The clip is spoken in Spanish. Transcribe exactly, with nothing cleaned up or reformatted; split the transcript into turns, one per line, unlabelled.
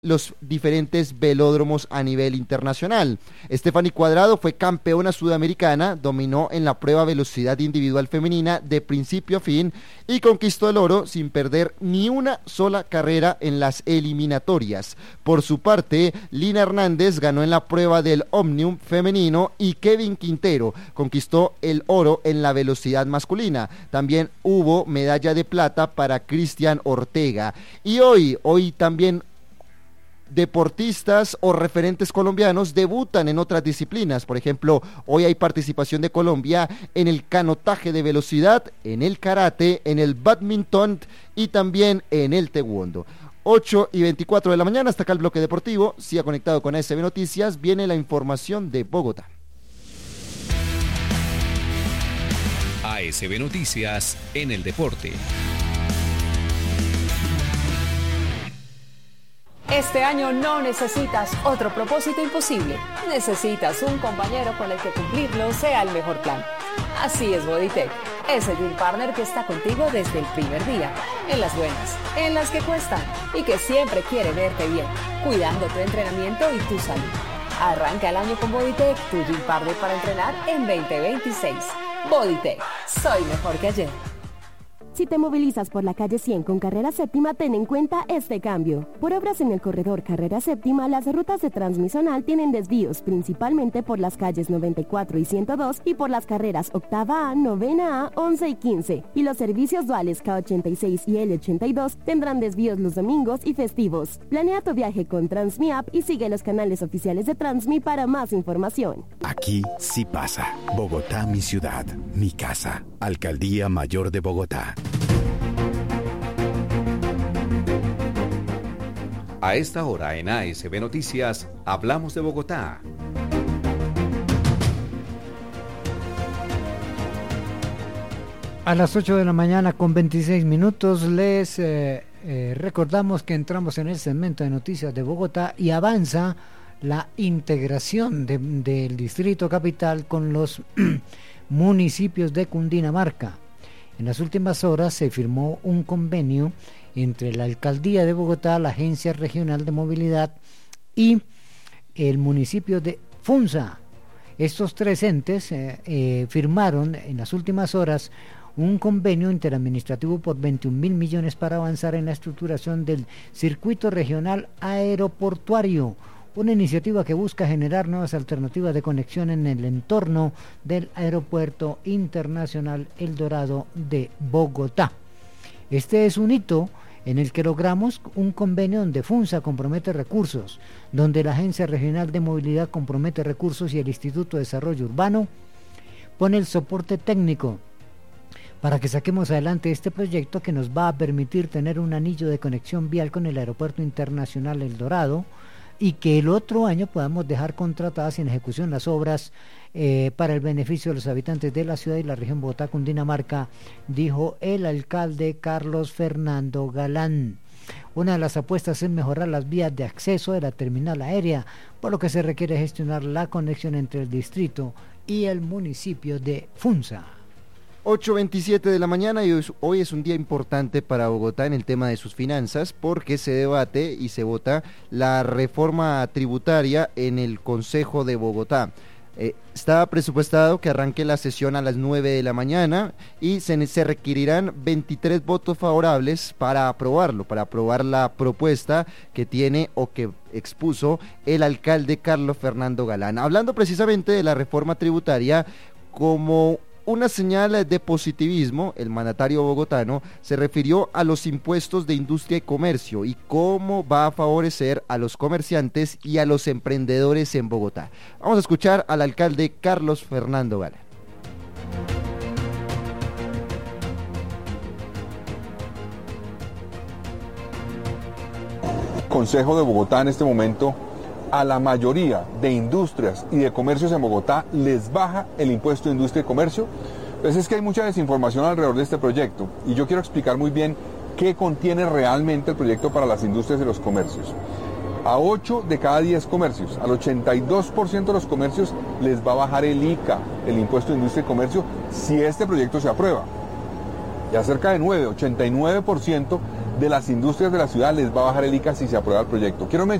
los diferentes velódromos a nivel internacional. Stephanie Cuadrado fue campeona sudamericana, dominó en la prueba velocidad individual femenina de principio a fin y conquistó el oro sin perder ni una sola carrera en las eliminatorias. Por su parte, Lina Hernández ganó en la prueba del Omnium femenino y Kevin Quintero conquistó el oro en la velocidad masculina. También hubo medalla de plata para Cristian Ortega. Y hoy, hoy también deportistas o referentes colombianos debutan en otras disciplinas. Por ejemplo, hoy hay participación de Colombia en el canotaje de velocidad, en el karate, en el badminton y también en el taekwondo. ocho y veinticuatro de la mañana, hasta acá el bloque deportivo. Siga conectado con A S B Noticias, viene la información de Bogotá.
A S B Noticias en el deporte.
Este año no necesitas otro propósito imposible. Necesitas un compañero con el que cumplirlo sea el mejor plan. Así es Bodytech, ese gym partner que está contigo desde el primer día, en las buenas, en las que cuestan y que siempre quiere verte bien, cuidando tu entrenamiento y tu salud. Arranca el año con Bodytech, tu gym partner para entrenar en veinte veintiséis. Bodytech, soy mejor que ayer.
Si te movilizas por la calle cien con Carrera Séptima, ten en cuenta este cambio. Por obras en el corredor Carrera Séptima, las rutas de Transmisional tienen desvíos, principalmente por las calles noventa y cuatro y ciento dos y por las carreras Octava A, Novena A, once y quince. Y los servicios duales K ochenta y seis y L ochenta y dos tendrán desvíos los domingos y festivos. Planea tu viaje con Transmi App y sigue los canales oficiales de Transmi para más información.
Aquí sí pasa. Bogotá, mi ciudad, mi casa. Alcaldía Mayor de Bogotá.
A esta hora en A S B Noticias, hablamos de Bogotá.
A las ocho de la mañana con veintiséis minutos les eh, eh, recordamos que entramos en el segmento de noticias de Bogotá y avanza la integración de, del Distrito Capital con los municipios de Cundinamarca. En las últimas horas se firmó un convenio entre la Alcaldía de Bogotá, la Agencia Regional de Movilidad y el municipio de Funza. Estos tres entes eh, eh, firmaron en las últimas horas un convenio interadministrativo por veintiún mil millones para avanzar en la estructuración del circuito regional aeroportuario, una iniciativa que busca generar nuevas alternativas de conexión en el entorno del Aeropuerto Internacional El Dorado de Bogotá. Este es un hito en el que logramos un convenio donde Funza compromete recursos, donde la Agencia Regional de Movilidad compromete recursos y el Instituto de Desarrollo Urbano pone el soporte técnico para que saquemos adelante este proyecto que nos va a permitir tener un anillo de conexión vial con el Aeropuerto Internacional El Dorado y que el otro año podamos dejar contratadas y en ejecución las obras eh, para el beneficio de los habitantes de la ciudad y la región Bogotá, Cundinamarca, dijo el alcalde Carlos Fernando Galán. Una de las apuestas es mejorar las vías de acceso de la terminal aérea, por lo que se requiere gestionar la conexión entre el distrito y el municipio de Funza.
ocho veintisiete de la mañana y hoy es un día importante para Bogotá en el tema de sus finanzas porque se debate y se vota la reforma tributaria en el Consejo de Bogotá. Eh, está presupuestado que arranque la sesión a las nueve de la mañana y se, se requerirán veintitrés votos favorables para aprobarlo, para aprobar la propuesta que tiene o que expuso el alcalde Carlos Fernando Galán. Hablando precisamente de la reforma tributaria como una señal de positivismo, el mandatario bogotano se refirió a los impuestos de industria y comercio y cómo va a favorecer a los comerciantes y a los emprendedores en Bogotá. Vamos a escuchar al alcalde Carlos Fernando Galán.
Consejo de Bogotá en este momento, a la mayoría de industrias y de comercios en Bogotá les baja el impuesto de industria y comercio. Pues es que hay mucha desinformación alrededor de este proyecto y yo quiero explicar muy bien qué contiene realmente el proyecto para las industrias y los comercios. A ocho de cada diez comercios, al ochenta y dos por ciento de los comercios les va a bajar el I C A, el impuesto de industria y comercio, si este proyecto se aprueba. Y a cerca de nueve, ochenta y nueve por ciento de las industrias de la ciudad les va a bajar el I C A si se aprueba el proyecto. Quiero